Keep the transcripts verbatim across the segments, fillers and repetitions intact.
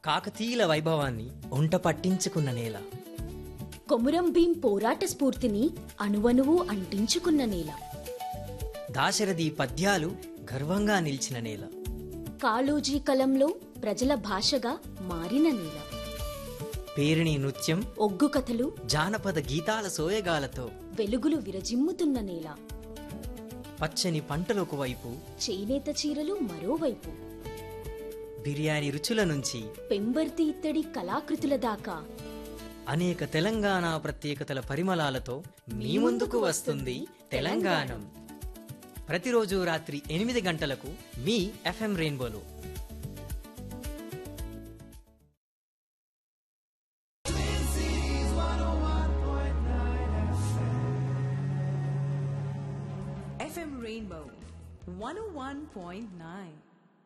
కాకతీయుల వైభవాన్ని ఒంట పట్టించుకున్న నేల. కొమురం భీం పోరాట స్ఫూర్తిని అణువణువు అంటించుకున్న నేల. దాశరథి పద్యాలు గర్వంగా నిలిచిన నేల. కాళోజీ కలంలో ప్రజల భాషగా మారిన నేల. పేరిణి నృత్యం, ఒగ్గు కథలు, జానపద గీతాల సోయగాలతో వెలుగులు విరజిమ్ముతున్న నేల. పచ్చని పంటలొక వైపు, చేనేత చీరలు మరోవైపు. బిర్యానీ రుచుల నుంచి పెంబర్తి ఇత్తడి కళాకృతుల దాకా అనేక తెలంగాణ ప్రత్యేకతల పరిమళాలతో మీ ముందుకు వస్తుంది తెలంగాణం. ప్రతిరోజు రాత్రి ఎనిమిది గంటలకు మీ ఎఫ్ఎం రెయిన్బోలో. ఎఫ్ఎం రెయిన్బో వన్ ఓ one point nine.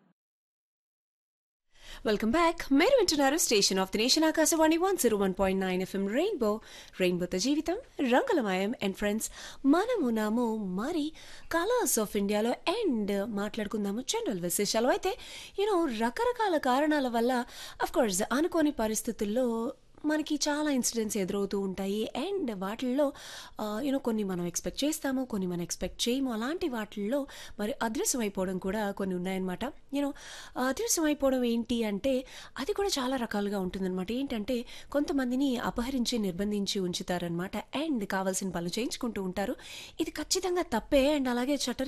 Welcome back. మీరు వింటున్నారు station of the nation Akashvani one zero one point nine FM rainbow. రెయిన్బోతో జీవితం రంగులమయం. అండ్ ఫ్రెండ్స్, మనమున్నాము మరి కలర్స్ ఆఫ్ ఇండియాలో. అండ్ మాట్లాడుకుందాము జనరల్ విశేషాలు. అయితే యూనో రకరకాల కారణాల వల్ల అఫ్కోర్స్ అనుకోని పరిస్థితుల్లో మనకి చాలా ఇన్సిడెంట్స్ ఎదురవుతూ ఉంటాయి. అండ్ వాటిల్లో యూనో కొన్ని మనం ఎక్స్పెక్ట్ చేస్తాము, కొన్ని మనం ఎక్స్పెక్ట్ చేయము. అలాంటి వాటిల్లో మరి అదృశ్యం అయిపోవడం కూడా కొన్ని ఉన్నాయన్నమాట. యూనో అదృశ్యం అయిపోవడం ఏంటి అంటే అది కూడా చాలా రకాలుగా ఉంటుందన్నమాట. ఏంటంటే కొంతమందిని అపహరించి నిర్బంధించి ఉంచుతారనమాట. అండ్ కావాల్సిన పనులు చేయించుకుంటూ ఉంటారు. ఇది ఖచ్చితంగా తప్పే. అండ్ అలాగే చట్ట